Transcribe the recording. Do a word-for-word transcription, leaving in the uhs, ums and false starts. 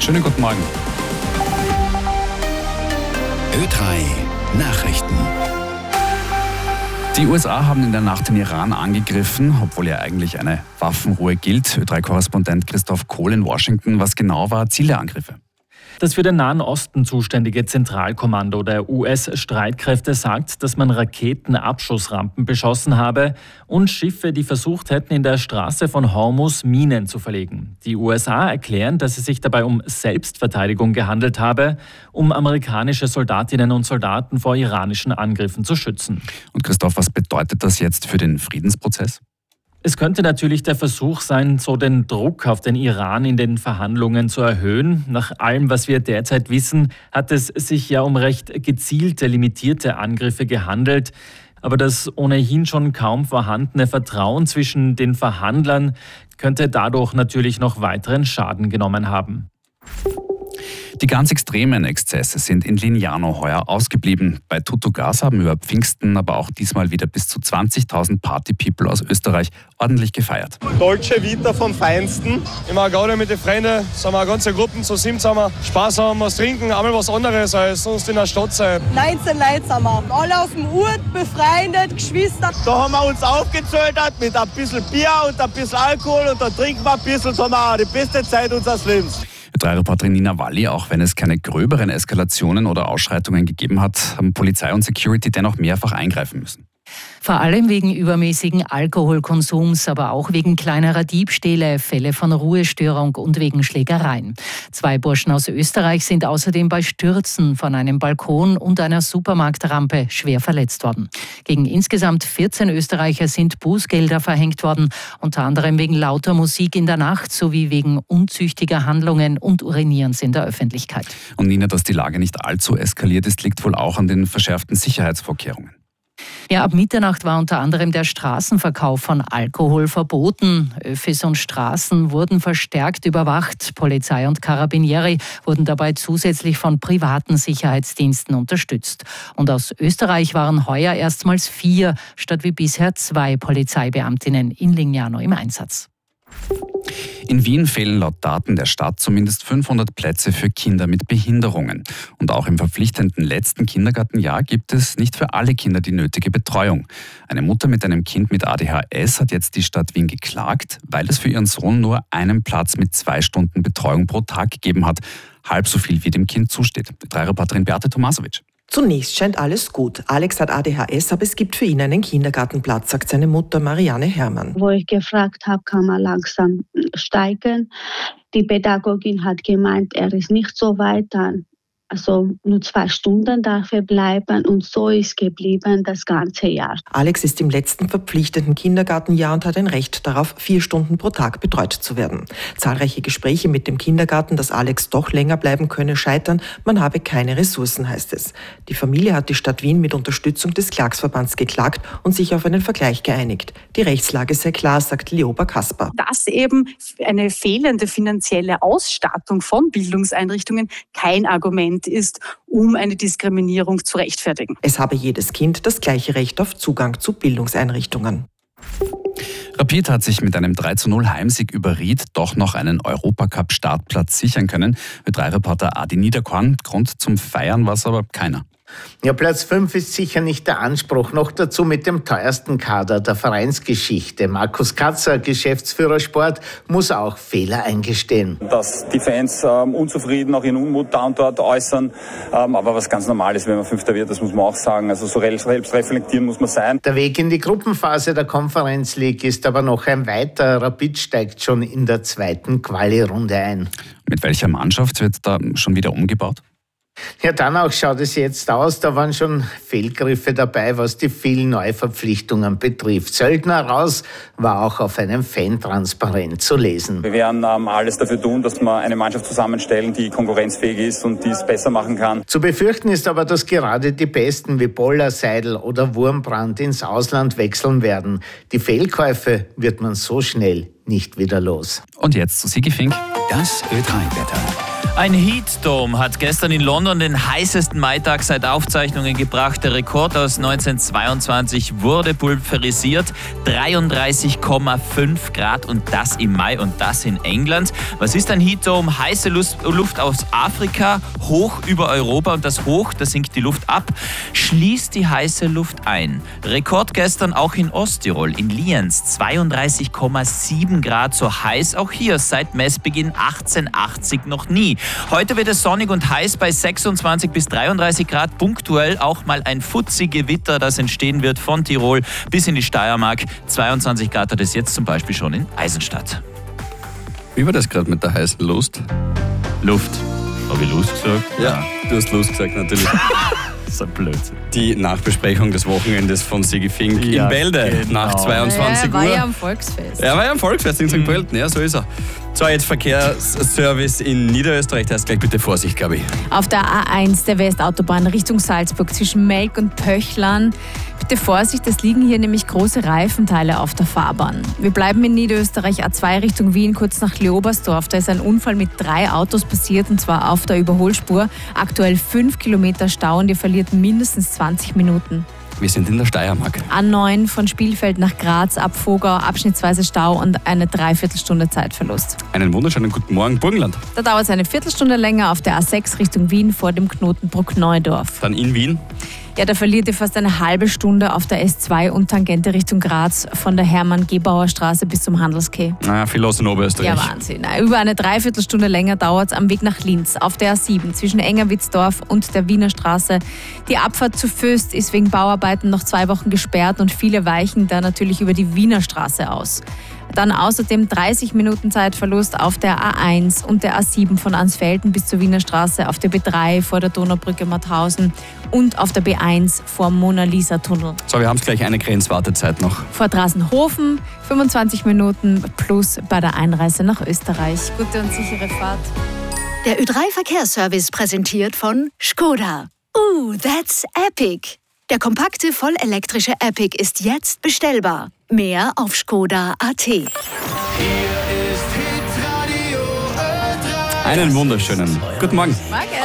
Schönen guten Morgen. Ö drei Nachrichten. Die U S A haben in der Nacht den Iran angegriffen, obwohl ja eigentlich eine Waffenruhe gilt. Ö drei Korrespondent Christoph Kohl in Washington. Was genau war Ziel der Angriffe? Das für den Nahen Osten zuständige Zentralkommando der U S-Streitkräfte sagt, dass man Raketenabschussrampen beschossen habe und Schiffe, die versucht hätten, in der Straße von Hormuz Minen zu verlegen. Die U S A erklären, dass es sich dabei um Selbstverteidigung gehandelt habe, um amerikanische Soldatinnen und Soldaten vor iranischen Angriffen zu schützen. Und Christoph, was bedeutet das jetzt für den Friedensprozess? Es könnte natürlich der Versuch sein, so den Druck auf den Iran in den Verhandlungen zu erhöhen. Nach allem, was wir derzeit wissen, hat es sich ja um recht gezielte, limitierte Angriffe gehandelt. Aber das ohnehin schon kaum vorhandene Vertrauen zwischen den Verhandlern könnte dadurch natürlich noch weiteren Schaden genommen haben. Die ganz extremen Exzesse sind in Lignano heuer ausgeblieben. Bei Tuttogas haben über Pfingsten aber auch diesmal wieder bis zu zwanzigtausend Party-People aus Österreich ordentlich gefeiert. Dolce Vita vom Feinsten. Immer gerade mit den Freunden, sind wir ganze Gruppen zu sieben zusammen. Spaß haben, was trinken, einmal was anderes als sonst in der Stadt sein. neunzehn Leute sind wir. Alle aus dem Ort, befreundet, Geschwister. Da haben wir uns aufgezögert mit ein bisschen Bier und ein bisschen Alkohol und da trinken wir ein bisschen, so haben wir auch die beste Zeit unseres Lebens. Ö drei Reporterin Nina Walli, auch wenn es keine gröberen Eskalationen oder Ausschreitungen gegeben hat, haben Polizei und Security dennoch mehrfach eingreifen müssen. Vor allem wegen übermäßigen Alkoholkonsums, aber auch wegen kleinerer Diebstähle, Fälle von Ruhestörung und wegen Schlägereien. Zwei Burschen aus Österreich sind außerdem bei Stürzen von einem Balkon und einer Supermarktrampe schwer verletzt worden. Gegen insgesamt vierzehn Österreicher sind Bußgelder verhängt worden, unter anderem wegen lauter Musik in der Nacht sowie wegen unzüchtiger Handlungen und Urinierens in der Öffentlichkeit. Und Nina, dass die Lage nicht allzu eskaliert ist, liegt wohl auch an den verschärften Sicherheitsvorkehrungen. Ja, ab Mitternacht war unter anderem der Straßenverkauf von Alkohol verboten. Öffis und Straßen wurden verstärkt überwacht. Polizei und Carabinieri wurden dabei zusätzlich von privaten Sicherheitsdiensten unterstützt. Und aus Österreich waren heuer erstmals vier statt wie bisher zwei Polizeibeamtinnen in Lignano im Einsatz. In Wien fehlen laut Daten der Stadt zumindest fünfhundert Plätze für Kinder mit Behinderungen. Und auch im verpflichtenden letzten Kindergartenjahr gibt es nicht für alle Kinder die nötige Betreuung. Eine Mutter mit einem Kind mit A D H S hat jetzt die Stadt Wien geklagt, weil es für ihren Sohn nur einen Platz mit zwei Stunden Betreuung pro Tag gegeben hat. Halb so viel wie dem Kind zusteht. Ö drei Reporterin Beate Tomasovic. Zunächst scheint alles gut. Alex hat A D H S, aber es gibt für ihn einen Kindergartenplatz, sagt seine Mutter Marianne Herrmann. Wo ich gefragt habe, kann man langsam steigen. Die Pädagogin hat gemeint, er ist nicht so weit, dann also nur zwei Stunden darf er bleiben und so ist geblieben das ganze Jahr. Alex ist im letzten verpflichtenden Kindergartenjahr und hat ein Recht darauf, vier Stunden pro Tag betreut zu werden. Zahlreiche Gespräche mit dem Kindergarten, dass Alex doch länger bleiben könne, scheitern. Man habe keine Ressourcen, heißt es. Die Familie hat die Stadt Wien mit Unterstützung des Klagsverbands geklagt und sich auf einen Vergleich geeinigt. Die Rechtslage sei klar, sagt Lioba Kasper. Dass eben eine fehlende finanzielle Ausstattung von Bildungseinrichtungen kein Argument ist, um eine Diskriminierung zu rechtfertigen. Es habe jedes Kind das gleiche Recht auf Zugang zu Bildungseinrichtungen. Rapid hat sich mit einem drei zu null Heimsieg über Ried doch noch einen Europacup-Startplatz sichern können. Ö drei Reporter Adi Niederkorn. Grund zum Feiern war es aber keiner. Ja, Platz fünf ist sicher nicht der Anspruch. Noch dazu mit dem teuersten Kader der Vereinsgeschichte. Markus Katzer, Geschäftsführer Sport, muss auch Fehler eingestehen. Dass die Fans ähm, unzufrieden, auch ihren Unmut da und dort äußern. Ähm, aber was ganz normal ist, wenn man Fünfter wird, das muss man auch sagen. Also so selbst reflektieren muss man sein. Der Weg in die Gruppenphase der Conference League ist aber noch ein weiter. Rapid steigt schon in der zweiten Quali-Runde ein. Mit welcher Mannschaft wird da schon wieder umgebaut? Ja, danach schaut es jetzt aus. Da waren schon Fehlgriffe dabei, was die vielen Neuverpflichtungen betrifft. Söldner raus war auch auf einem Fan-Transparent zu lesen. Wir werden ähm, alles dafür tun, dass wir eine Mannschaft zusammenstellen, die konkurrenzfähig ist und die es besser machen kann. Zu befürchten ist aber, dass gerade die Besten wie Boller, Seidel oder Wurmbrand ins Ausland wechseln werden. Die Fehlkäufe wird man so schnell nicht wieder los. Und jetzt zu Sigi Fink. Das Ö drei Wetter. Ein Heat-Dome hat gestern in London den heißesten Maitag seit Aufzeichnungen gebracht. Der Rekord aus neunzehnhundertzweiundzwanzig wurde pulverisiert. dreiunddreißig Komma fünf Grad und das im Mai und das in England. Was ist ein Heat-Dome? Heiße Luft aus Afrika, hoch über Europa und das Hoch, da sinkt die Luft ab, schließt die heiße Luft ein. Rekord gestern auch in Osttirol, in Lienz, zweiunddreißig Komma sieben Grad, so heiß auch hier seit Messbeginn achtzehnhundertachtzig noch nie. Heute wird es sonnig und heiß bei sechsundzwanzig bis dreiunddreißig Grad. Punktuell auch mal ein Futzi-Gewitter, das entstehen wird von Tirol bis in die Steiermark. zweiundzwanzig Grad hat es jetzt zum Beispiel schon in Eisenstadt. Wie war das gerade mit der heißen Lust? Luft. Habe ich Lust gesagt? Ja, du hast Lust gesagt natürlich. Das ist ein Blödsinn. Die Nachbesprechung des Wochenendes von Sigi Fink ja, in Bälde genau. nach zweiundzwanzig ja, Uhr. Er war ja am Volksfest. Er war ja am Volksfest in Sankt Pölten, ja, so ist er. So, jetzt Verkehrsservice in Niederösterreich, da ist gleich bitte Vorsicht, Gabi. Auf der A eins der Westautobahn Richtung Salzburg zwischen Melk und Pöchlern. Bitte Vorsicht, es liegen hier nämlich große Reifenteile auf der Fahrbahn. Wir bleiben in Niederösterreich, A zwei Richtung Wien, kurz nach Leobersdorf. Da ist ein Unfall mit drei Autos passiert und zwar auf der Überholspur. Aktuell fünf Kilometer Stau und ihr verliert mindestens zwanzig Minuten. Wir sind in der Steiermark. A neun von Spielfeld nach Graz ab Vogau, abschnittsweise Stau und eine Dreiviertelstunde Zeitverlust. Einen wunderschönen guten Morgen, Burgenland. Da dauert es eine Viertelstunde länger auf der A sechs Richtung Wien vor dem Knotenbruck Neudorf. Dann in Wien. Ja, da verliert ihr fast eine halbe Stunde auf der S zwei und Tangente Richtung Graz von der Hermann-Gebauer Straße bis zum Handelskeh. Naja, viel los in Oberösterreich. Ja, Wahnsinn. Über eine Dreiviertelstunde länger dauert es am Weg nach Linz auf der A sieben zwischen Engerwitzdorf und der Wiener Straße. Die Abfahrt zu Föst ist wegen Bauarbeiten noch zwei Wochen gesperrt und viele weichen da natürlich über die Wiener Straße aus. Dann außerdem dreißig Minuten Zeitverlust auf der A eins und der A sieben von Ansfelden bis zur Wiener Straße, auf der B drei vor der Donaubrücke Mauthausen und auf der B eins vor dem Mona-Lisa-Tunnel. So, wir haben gleich eine Grenzwartezeit noch. Vor Drasenhofen fünfundzwanzig Minuten plus bei der Einreise nach Österreich. Gute und sichere Fahrt. Der Ö drei Verkehrsservice präsentiert von Skoda. Ooh, that's epic! Der kompakte, vollelektrische Epic ist jetzt bestellbar. Mehr auf skoda punkt at. Einen wunderschönen guten Morgen. Morgen.